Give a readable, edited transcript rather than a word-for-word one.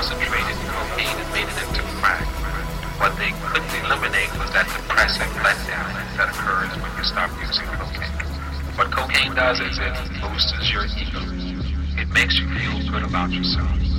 concentrated cocaine and made it into crack. What they couldn't eliminate was that depressive letdown that occurs when you stop using cocaine. What cocaine does is it boosts your ego. It makes you feel good about yourself.